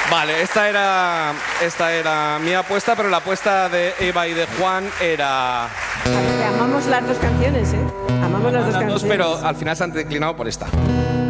Vale, esta era mi apuesta, pero la apuesta de Eva y de Juan era... A ver, amamos las dos canciones, ¿eh? Amamos las dos canciones. Pero al final se han declinado por esta.